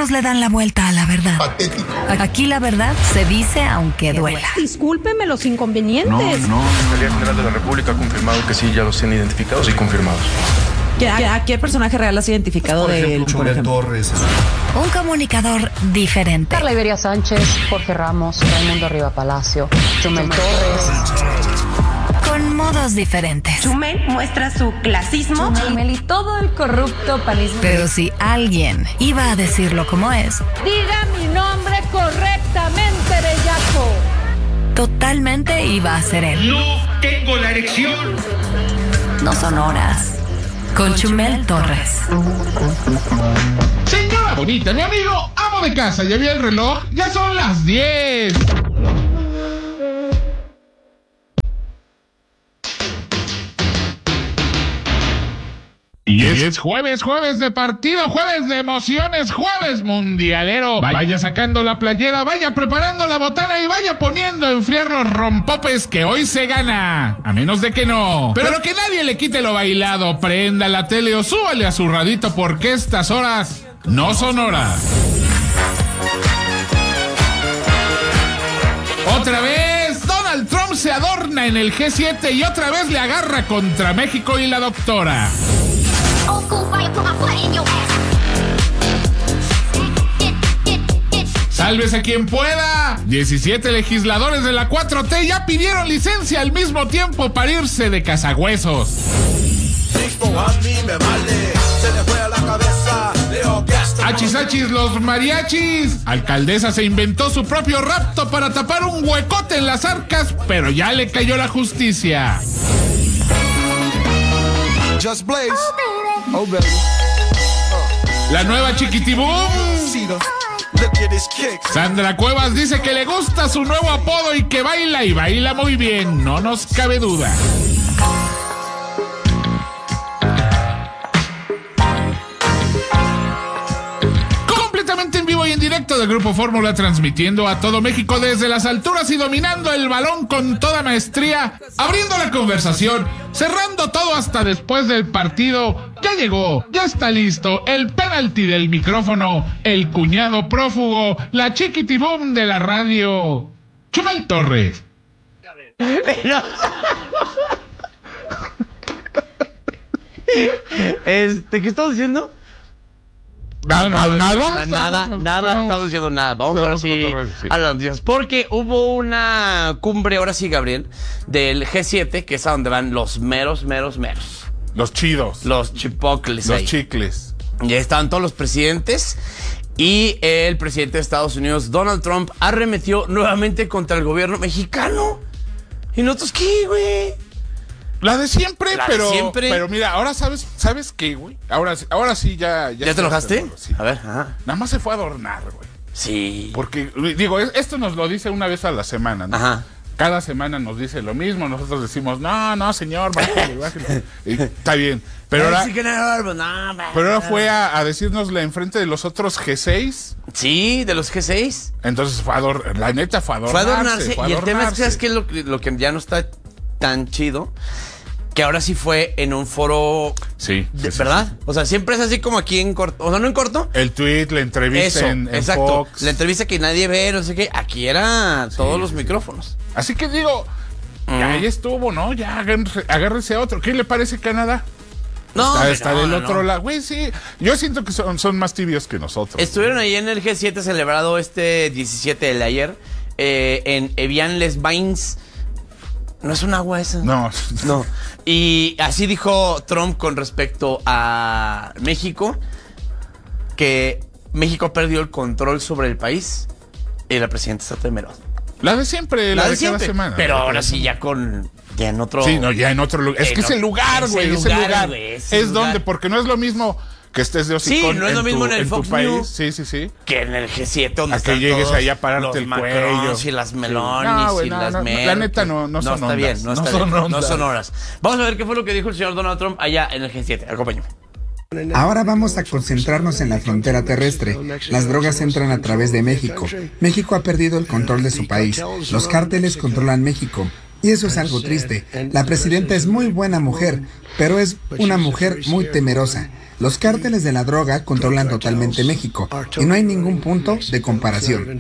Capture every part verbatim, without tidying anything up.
otros le dan la vuelta a la verdad. Patético. Aquí la verdad se dice aunque duela. Discúlpeme los inconvenientes. No, no, la Fiscalía General de la República ha confirmado que sí, ya los tienen identificados y confirmados. ¿A qué personaje real has identificado de él? Chumel Torres. Un comunicador diferente. Carla Iberia Sánchez, Jorge Ramos, Raimundo Riva Palacio, Chumel Torres. Con modos diferentes. Chumel muestra su clasismo. Chumel y todo el corrupto panismo. Pero si alguien iba a decirlo como es, Diga mi nombre correctamente, bellaco. totalmente iba a ser él. No tengo la erección. No son horas. Con Chumel Torres. Señora bonita, mi amigo, amo de casa, ya vi el reloj, ya son las diez. Y es jueves, jueves de partido, jueves de emociones, jueves mundialero. Vaya sacando la playera, vaya preparando la botana y vaya poniendo a enfriar los rompopes que hoy se gana. A menos de que no. Pero que nadie le quite lo bailado. Prenda la tele o súbale a su radito porque estas horas no son horas. Otra vez, Donald Trump se adorna en el G siete y otra vez le agarra contra México y la doctora. Sálvese quien pueda. diecisiete legisladores de la cuatro T ya pidieron licencia al mismo tiempo para irse de cazagüesos. Achis, achis, los mariachis. Alcaldesa se inventó su propio rapto para tapar un huecote en las arcas, pero ya le cayó la justicia. Just Blaze. Oh, baby. La nueva Chiquitibum. Sandra Cuevas dice que le gusta su nuevo apodo y que baila y baila muy bien, no nos cabe duda. Completamente en vivo y en directo del Grupo Fórmula, transmitiendo a todo México desde las alturas y dominando el balón con toda maestría, abriendo la conversación, cerrando todo hasta después del partido. Ya llegó, ya está listo el penalti del micrófono, el cuñado prófugo, la chiquitibum de la radio, Chumel Torres. Este, ¿qué estamos diciendo? Nada, nada, Nada, nada, nada, estamos diciendo nada. Vamos ahora sí a las noticias. Porque hubo una cumbre, ahora sí, Gabriel, del G siete, que es a donde van los meros, meros, meros. Los chidos. Los chipocles. Los ahí. chicles. Ya estaban todos los presidentes. Y el presidente de Estados Unidos, Donald Trump, arremetió nuevamente contra el gobierno mexicano. ¿Y nosotros qué, güey? La de siempre, La de pero siempre. pero mira, ahora sabes, ¿sabes qué, güey? Ahora, ahora sí ya ¿Ya, ¿Ya te enojaste? Sí. A ver, ajá. Nada más se fue a adornar, güey. Sí. Porque, digo, esto nos lo dice una vez a la semana, ¿no? Ajá. Cada semana nos dice lo mismo, nosotros decimos, no, no, señor, bájale, bájale. Y está bien. Pero ahora, Sí, que no, no, pero ahora fue a, a decírnosla enfrente de los otros G seis. Sí, de los G seis. Entonces fue a adornar, la neta fue a adornarse. Fue a adornarse. Fue a Y el tema es que, adornarse. ¿sabes qué? Lo, que- lo que ya no está tan chido, que ahora sí fue en un foro, Sí, sí, de- sí, ¿verdad? sí. O sea, siempre es así como aquí en corto. O sea, no en corto. El tweet, la entrevista Eso, en, en exacto. Fox. La entrevista que nadie ve, no sé qué. Aquí era todos los sí, micrófonos. Así que digo, ya Mm. ahí estuvo, ¿no? Ya agárrese, agárrese a otro. ¿Qué le parece Canadá? No, está hombre, está no, del no, otro no. lado. Güey, sí. Yo siento que son, son más tibios que nosotros. Estuvieron ahí en el G siete celebrado este diecisiete de ayer eh, en Evian-les-Bains. ¿No es un agua esa? No. No. Y así dijo Trump con respecto a México, que México perdió el control sobre el país y la presidenta está temerosa. La de siempre, la, de, cada semana. Pero La de ahora cada sí semana. ya con ya en otro. Sí, no, ya en otro lugar. Es en que es el otro- lugar, es güey. el Es el lugar, lugar. güey, es Es, el lugar. donde, porque no es lo mismo que estés de hocicón Sí, no es lo en mismo tu, en el tu Fox país. News. Sí, sí, sí. Que en el G siete donde A que están llegues todos ahí a pararte los el Macrons cuello. y las Sí. Melonis No, güey, y no, las no, Merkel. la neta no- no son está ondas. bien, no, No está son bien, no ondas. son horas. Vamos a ver qué fue lo que dijo el señor Donald Trump allá en el G siete. Acompáñame. Ahora vamos a concentrarnos en la frontera terrestre. Las drogas entran a través de México. México ha perdido el control de su país. Los cárteles controlan México. Y eso es algo triste. La presidenta es muy buena mujer, pero es una mujer muy temerosa. Los cárteles de la droga controlan totalmente México y no hay ningún punto de comparación.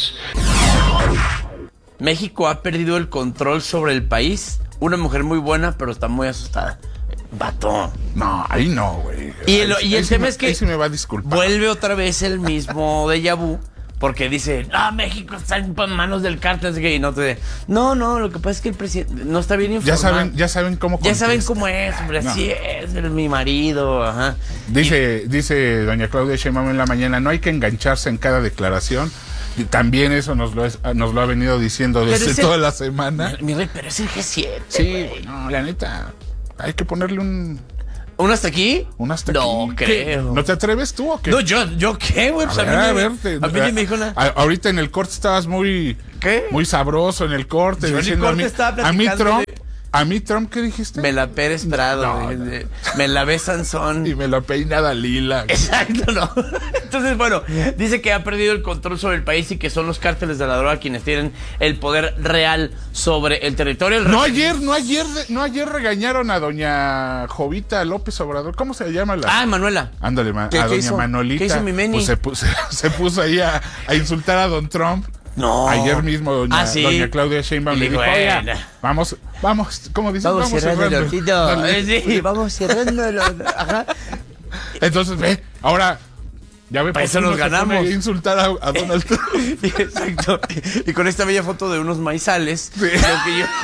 México ha perdido el control sobre el país. Una mujer muy buena, pero está muy asustada. Vato. No, ahí no, güey. Y el, Ahí- y el ahí sí tema me- es que ahí sí me va a disculpar. vuelve otra vez el mismo déjà vu. Porque dice, ah, México está en manos del cártel. así que- Y no te. No, no, lo que pasa es que el presidente no está bien informado. Ya saben, ya saben cómo Ya saben contesta. cómo es, hombre. No. Así es, es mi marido. Ajá. Dice, dice doña Claudia Sheinbaum en la mañana, no hay que engancharse en cada declaración. Y también eso nos lo, es- nos lo ha venido diciendo Pero desde es el- toda la semana. Mi, mi rey, pero es el G siete. Sí, güey, no, la neta, hay que ponerle un, ¿Un hasta aquí? un hasta No aquí. creo. ¿No te atreves tú o qué? No, yo, ¿yo qué, güey? A Pues a, ver, mí, a ni- ver, te- a mí ni me dijo nada. a- ahorita en el corte estabas muy, ¿Qué? muy sabroso en el corte. Yo en el diciendo corte a mí, estaba a mí platicando Trump, de- a mí Trump, ¿qué dijiste? Me la Pérez Prado. No, güey, no. de- Me la ve Sansón. Y me la peinada lila. Exacto, ¿no? Entonces, bueno, dice que ha perdido el control sobre el país y que son los cárteles de la droga quienes tienen el poder real sobre el territorio. El No re- ayer, no ayer, no ayer regañaron a doña Jovita López Obrador. ¿Cómo se llama la? Ah, Manuela. Ándale, ma- ¿Qué- a qué doña hizo? Manolita. ¿Qué hizo mi Meni? Pues se, puso, se puso ahí a, a insultar a don Trump. No. Ayer mismo doña, Ah, sí. doña Claudia Sheinbaum Y le dijo, dijo, "Oiga, "Bueno". vamos, vamos, ¿cómo dices? Vamos, cerrando el ojito. Dale. Eh, sí, vamos cerrándolo. Ajá. Entonces, ve, ahora, ya ve, Para por eso qué nos uno se ganamos. pone a insultar a, a Donald Trump. Exacto. Y con esta bella foto de unos maizales. Sí. Lo que yo...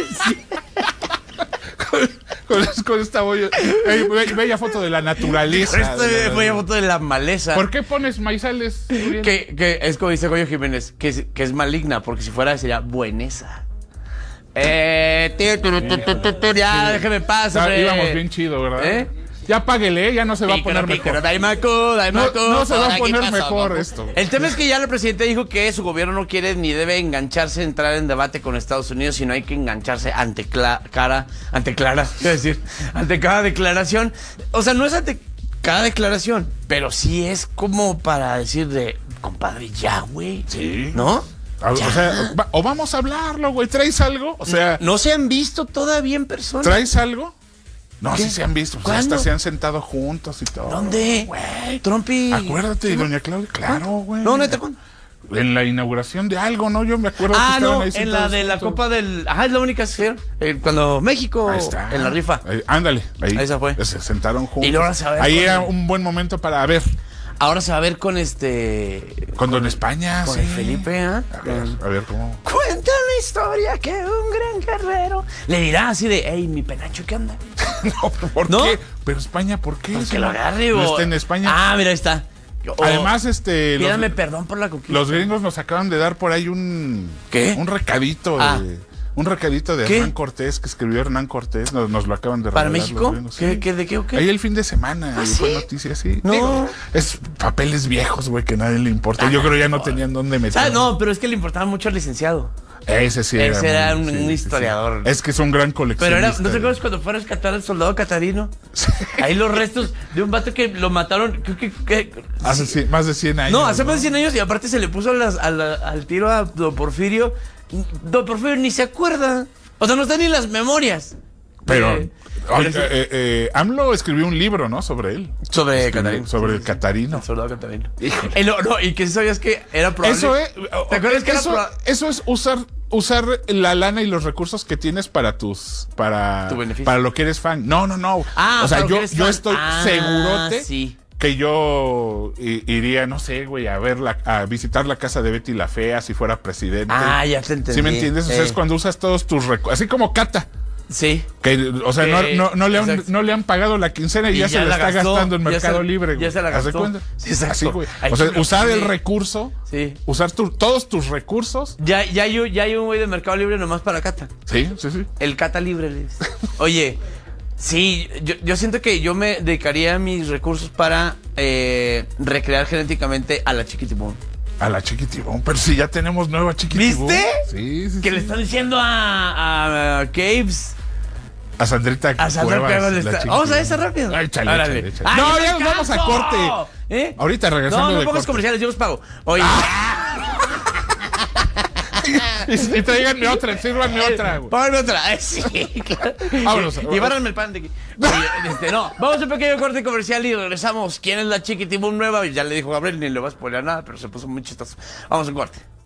con, con esta bella, eh, be- bella foto de la naturaleza. Con esta de la- bella foto de la maleza. ¿Por qué pones maizales? Uriel? Que, que es como dice Goyo Jiménez, que es, que es maligna, porque si fuera sería buenesa. Eh, tío, tu, tu, tu, tu, tu, ya, déjeme pasar. Ah, íbamos bien chido, ¿verdad? ¿Eh? Ya páguele, ya no se va a poner mejor. Daimaku, Daimaku, No- no se va a por aquí poner pasó, mejor ¿no? esto. El tema es que ya la presidenta dijo que su gobierno no quiere ni debe engancharse, entrar en debate con Estados Unidos, sino hay que engancharse ante cla- cara, ante Clara, es decir, ante cada declaración. O sea, no es ante cada declaración, pero sí es como para decir de, compadre, ya, güey. Sí. ¿No? A- Ya. O sea, va- o vamos a hablarlo, güey. ¿Traes algo? O sea, ¿No se han visto todavía en persona? ¿traes algo? No, ¿Qué? sí se han visto. Pues ¿Cuándo? hasta se han sentado juntos y todo. ¿Dónde? Güey. Trump y... Acuérdate, ¿Sí, no? doña Claudia. Claro, güey. No, neta, ¿cuándo? En la inauguración de algo, ¿no? Yo me acuerdo Ah, que estaban no, ahí en la sentados de la juntos. Copa del... Ajá, es la única que se eh, cuando México Ahí está. en la rifa. Ahí, ándale, ahí. Esa fue. Se sentaron juntos. Y luego se va a ver ahí con era el- un buen momento para ver. Ahora se va a ver con este... Con Don España, Con sí. el Felipe, ¿ah? A ver, a ver cómo. Cuenta la historia que un gran guerrero... Le dirá así de, hey, mi penacho, ¿qué onda? No, ¿por ¿No? qué? Pero España, ¿por qué? Pues Si que lo no- agarre, no o- está en España. Ah, mira, ahí está. O- Además, este. los- Pídame perdón por la conquista. Los gringos nos acaban de dar por ahí un. ¿Qué? Un recadito de. Ah. Un recadito de ¿Qué? Hernán Cortés, que escribió Hernán Cortés. Nos, nos lo acaban de ¿Para regalar México? los gringos, ¿Qué, sí. qué, ¿De qué o qué? Ahí el fin de semana. ¿Ah, y fue sí? noticia, sí. No. Digo, es papeles viejos, güey, que a nadie le importa. Yo creo ya no tenían dónde meter. Ah, no, pero es que le importaba mucho al licenciado. Ese sí Ese era muy- un- sí, un sí, historiador. sí. Es que es un gran Pero coleccionista. era, ¿no te acuerdas cuando fue a rescatar al soldado catarino? Ahí los restos de un vato que lo mataron, creo que... que- Hace cien- más de cien años. no, hace más de cien años y aparte se le puso a las- a la- al tiro a Don Porfirio. Don Porfirio ni se acuerda. O sea, no están ni las memorias. Pero, Eh, ay, pero sí- eh, eh, AMLO escribió un libro, ¿no? Sobre él. sobre Escribió Catarino. Sobre el Catarino. El soldado catarino. Híjole. Eh, no, no, y que sí sabías que era probable. Eso es. ¿Te acuerdas que era eso, proba- eso es usar usar la lana y los recursos que tienes para tus para Tu beneficio. para lo que eres fan. No, no, no. Ah, o sea, para lo que yo eres yo fan. estoy Ah, segurote sí. que yo i- iría, no sé, güey, a ver la, a visitar la casa de Betty la Fea si fuera presidente. Ah, ya te entendí. ¿Sí me entiendes? O sea, Eh. es cuando usas todos tus recursos, así como Cata. Sí. Que, o sea, Eh, no, no, no le han, exacto. no le han pagado la quincena y, Y ya, ya se la la está gastó, gastando en ya Mercado se- Libre, ya güey. se la ¿Haz de gastó. cuenta? Sí, exacto. Así, güey. Ay, O sea, chico, usar el sí. recurso, Sí. usar tu- todos tus recursos. Ya, ya, hay, un- ya hay un güey de Mercado Libre nomás para Cata. Sí, sí, sí. El Cata Libre. le dice. Oye, sí, yo, yo siento que yo me dedicaría mis recursos para eh, recrear genéticamente a la Chiquitibón. A la Chiquitibón, pero si ya tenemos nueva Chiquitibón. ¿Viste? Sí, sí, Que sí. le están diciendo a, a Caves. A Sandrita A Sandra Cuevas, Cuevas le la está- Chiquitibón. Vamos a esa rápido. Ay, chale, Órale. chale, chale. ¡Ay, No, me ya nos vamos a alcanzo! corte. ¿Eh? Ahorita regresando No, no de pongas corte. comerciales, yo los pago. Oye. y, y tráiganme otra, sírvanme otra, güey. Pónganme otra. Eh, sí, claro. Vámonos. Y bárranme el pan de aquí. Oye, este, no. Vamos a un pequeño corte comercial y regresamos. ¿Quién es la Chiquitibum nueva? Ya le dijo Gabriel, ni le va a spoiler nada, pero se puso muy chistoso. Vamos a un corte.